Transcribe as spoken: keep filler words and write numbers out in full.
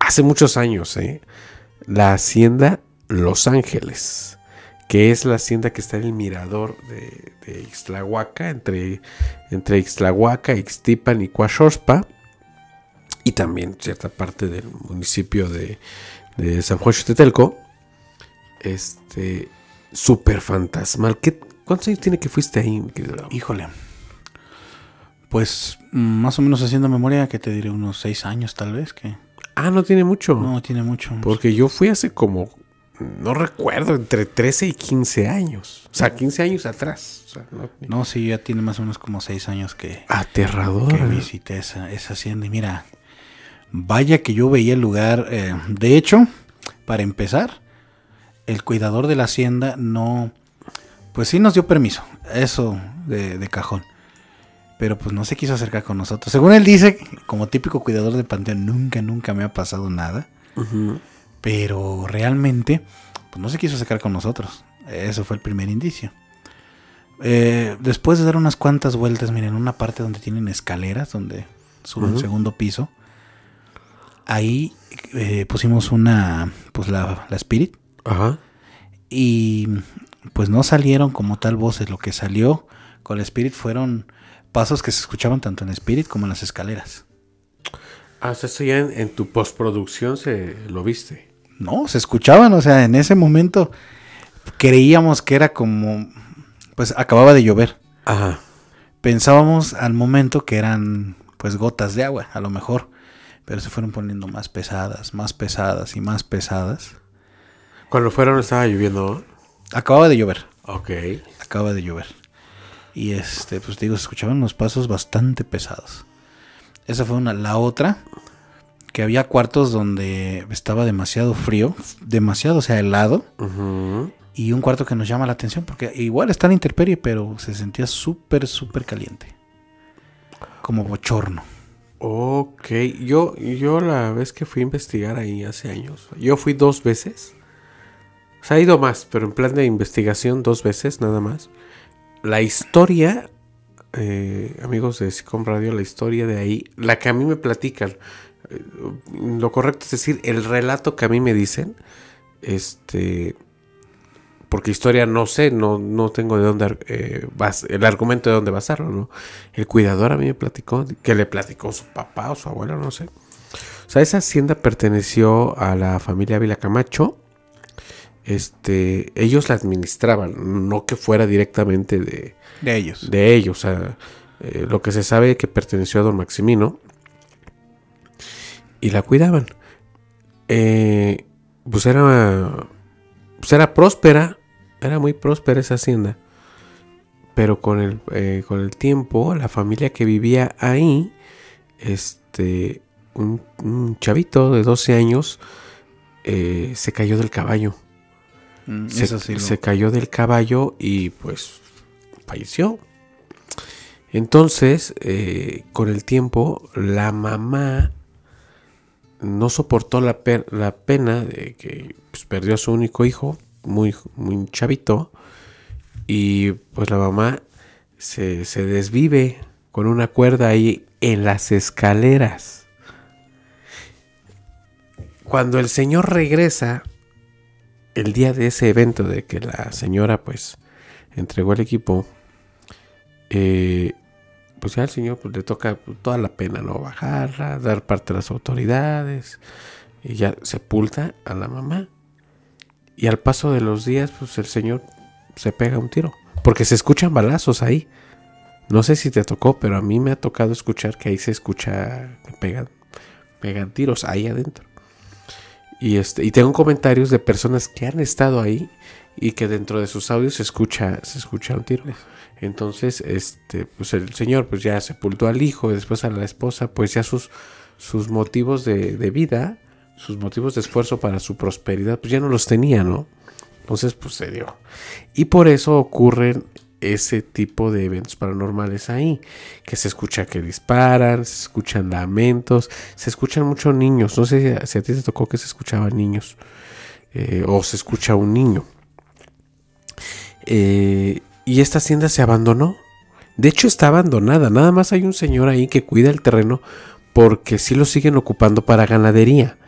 hace muchos años, ¿eh? La hacienda Los Ángeles, que es la hacienda que está en el mirador de, de Ixtlahuaca, entre, entre Ixtlahuaca, Ixtipan y Coaxoxpa, y también cierta parte del municipio de, de San Juan Xochitelco. Este, súper fantasmal. ¿Qué, ¿Cuántos años tiene que fuiste ahí, mi querido Lau? Híjole. Pues más o menos haciendo memoria, que te diré unos seis años tal vez. que Ah, no tiene mucho. No tiene mucho. Porque yo fui hace como, no recuerdo, entre trece y quince años. O sea, quince años atrás. O sea, no, no, sí, ya tiene más o menos como seis años que, aterrador, que visité esa, esa hacienda. Y mira, vaya que yo veía el lugar. Eh, de hecho, para empezar, el cuidador de la hacienda no... Pues sí nos dio permiso, eso de, de cajón. Pero pues no se quiso acercar con nosotros. Según él dice, como típico cuidador de panteón, nunca, nunca me ha pasado nada. Uh-huh. Pero realmente, pues no se quiso acercar con nosotros. Eso fue el primer indicio. Eh, después de dar unas cuantas vueltas, miren, una parte donde tienen escaleras, donde sube uh-huh. un segundo piso. Ahí eh, pusimos una, pues la, la Spirit. Ajá. Uh-huh. Y pues no salieron como tal voces. Lo que salió con la Spirit fueron pasos que se escuchaban tanto en Spirit como en las escaleras. Ah, o sea, eso ya en, en tu postproducción se lo viste. No, se escuchaban, o sea, en ese momento creíamos que era como, pues acababa de llover. Ajá. Pensábamos al momento que eran, pues, gotas de agua, a lo mejor, pero se fueron poniendo más pesadas, más pesadas y más pesadas. Cuando fueron estaba lloviendo, ¿no? Acababa de llover. Ok. Acaba de llover. Y este, pues digo, se escuchaban unos pasos bastante pesados. Esa fue una. La otra, que había cuartos donde estaba demasiado frío, demasiado, o sea, helado. Uh-huh. Y un cuarto que nos llama la atención, porque igual está en intemperie, pero se sentía súper, súper caliente. Como bochorno. Ok, yo, yo la vez que fui a investigar ahí hace años, yo fui dos veces. Se ha ido más, pero en plan de investigación dos veces nada más. La historia, eh, amigos de Sicom Radio, la historia de ahí, la que a mí me platican, eh, lo correcto es decir, el relato que a mí me dicen, este, porque historia no sé, no, no tengo de dónde, eh, bas, el argumento de dónde basarlo, ¿no? El cuidador a mí me platicó, que le platicó su papá o su abuelo, no sé. O sea, esa hacienda perteneció a la familia Ávila Camacho. Este, ellos la administraban, no que fuera directamente de, de ellos. De ellos, o sea, eh, lo que se sabe que perteneció a don Maximino y la cuidaban. Eh, pues era, pues era próspera, era muy próspera esa hacienda, pero con el, eh, con el tiempo, la familia que vivía ahí, este, un, un chavito de doce años eh, se cayó del caballo. Se, sí se cayó del caballo y pues falleció. Entonces, eh, con el tiempo, la mamá no soportó la, per- la pena de que pues, perdió a su único hijo, muy, muy chavito, y pues la mamá se, se desvive con una cuerda ahí en las escaleras. Cuando el señor regresa, el día de ese evento de que la señora pues entregó el equipo, eh, pues ya al señor pues, le toca pues, toda la pena, ¿no? Bajarla, dar parte a las autoridades, y ya sepulta a la mamá. Y al paso de los días, pues el señor se pega un tiro, porque se escuchan balazos ahí. No sé si te tocó, pero a mí me ha tocado escuchar que ahí se escucha que pegan, pegan tiros ahí adentro. Y este y tengo comentarios de personas que han estado ahí y que dentro de sus audios se escucha se escucha un tiro. Entonces, este pues el señor pues ya sepultó al hijo y después a la esposa, pues ya sus sus motivos de, de vida, sus motivos de esfuerzo para su prosperidad, pues ya no los tenía, ¿no? Entonces, pues se dio. Y por eso ocurren ese tipo de eventos paranormales ahí, que se escucha que disparan, se escuchan lamentos, se escuchan muchos niños. No sé si, si a ti te tocó que se escuchaban niños eh, o se escucha un niño. Eh, y esta hacienda se abandonó. De hecho está abandonada, nada más hay un señor ahí que cuida el terreno porque sí lo siguen ocupando para ganadería.